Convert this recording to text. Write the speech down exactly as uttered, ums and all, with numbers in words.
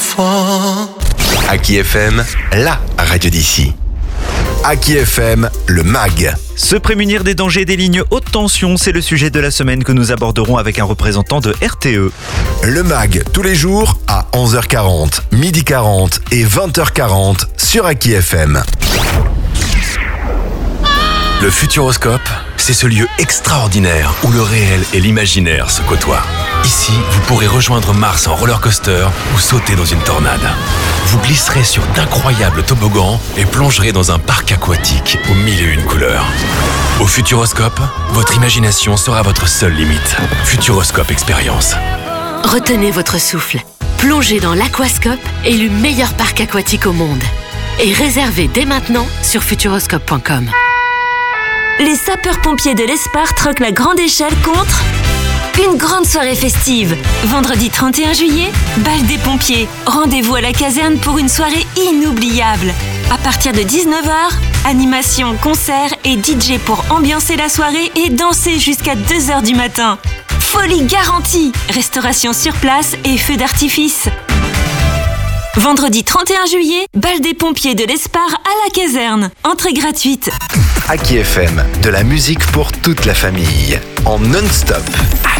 fois. Aki F M, la radio d'ici. Aki F M, le M A G. Se prémunir des dangers des lignes haute tension, c'est le sujet de la semaine que nous aborderons avec un représentant de R T E. Le M A G, tous les jours à onze heures quarante, midi quarante et vingt heures quarante sur Aki F M. Le Futuroscope, c'est ce lieu extraordinaire où le réel et l'imaginaire se côtoient. Ici, vous pourrez rejoindre Mars en roller coaster ou sauter dans une tornade. Vous glisserez sur d'incroyables toboggans et plongerez dans un parc aquatique aux mille et une couleurs. Au Futuroscope, votre imagination sera votre seule limite. Futuroscope Expérience. Retenez votre souffle. Plongez dans l'Aquascope, élu meilleur parc aquatique au monde. Et réservez dès maintenant sur futuroscope point com. Les sapeurs-pompiers de l'Espar troquent la grande échelle contre une grande soirée festive. Vendredi trente et un juillet, bal des pompiers. Rendez-vous à la caserne pour une soirée inoubliable. À partir de dix-neuf heures, animation, concert et D J pour ambiancer la soirée et danser jusqu'à deux heures du matin. Folie garantie, restauration sur place et feux d'artifice. Vendredi trente et un juillet, bal des pompiers de l'Espar à la caserne. Entrée gratuite. Aki F M, de la musique pour toute la famille, en non-stop.